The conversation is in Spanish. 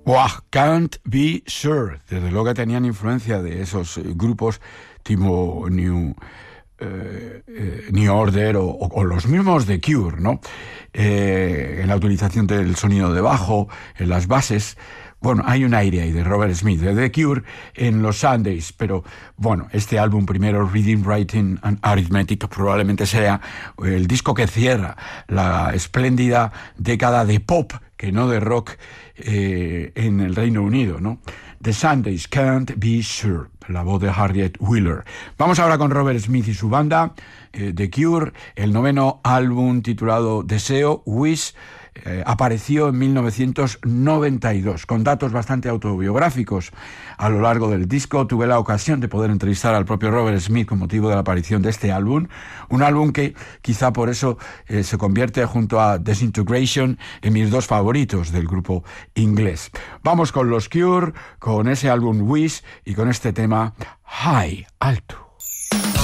Wow, Can't Be Sure. Desde luego que tenían influencia de esos grupos tipo New Order o los mismos de Cure, ¿no? En la utilización del sonido de bajo, en las bases. Bueno, hay un aire ahí de Robert Smith, de The Cure, en los Sundays, pero bueno, este álbum primero, Reading, Writing and Arithmetic, probablemente sea el disco que cierra la espléndida década de pop, que no de rock, en el Reino Unido, ¿no? The Sundays, Can't Be Sure, la voz de Harriet Wheeler. Vamos ahora con Robert Smith y su banda, The Cure, el noveno álbum titulado Deseo, Wish, apareció en 1992, con datos bastante autobiográficos. A lo largo del disco tuve la ocasión de poder entrevistar al propio Robert Smith con motivo de la aparición de este álbum, un álbum que quizá por eso se convierte junto a Disintegration en mis dos favoritos del grupo inglés. Vamos con los Cure, con ese álbum Wish y con este tema High, alto.